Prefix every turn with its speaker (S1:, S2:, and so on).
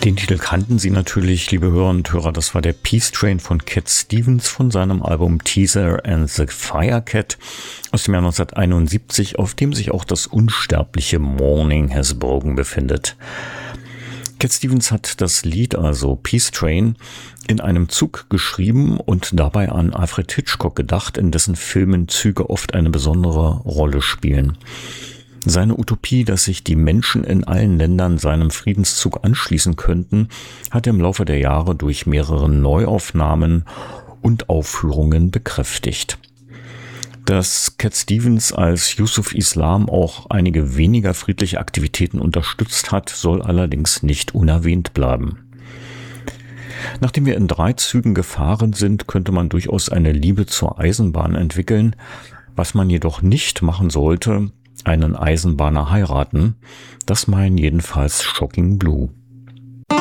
S1: Den Titel kannten Sie natürlich, liebe Hörer und Hörer. Das war der Peace Train von Cat Stevens von seinem Album Teaser and the Firecat aus dem Jahr 1971, auf dem sich auch das unsterbliche Morning Has Broken befindet. Cat Stevens hat das Lied, also Peace Train, in einem Zug geschrieben und dabei an Alfred Hitchcock gedacht, in dessen Filmen Züge oft eine besondere Rolle spielen. Seine Utopie, dass sich die Menschen in allen Ländern seinem Friedenszug anschließen könnten, hat er im Laufe der Jahre durch mehrere Neuaufnahmen und Aufführungen bekräftigt. Dass Cat Stevens als Yusuf Islam auch einige weniger friedliche Aktivitäten unterstützt hat, soll allerdings nicht unerwähnt bleiben. Nachdem wir in 3 Zügen gefahren sind, könnte man durchaus eine Liebe zur Eisenbahn entwickeln. Was man jedoch nicht machen sollte, einen Eisenbahner heiraten. Das meinen jedenfalls Shocking Blue.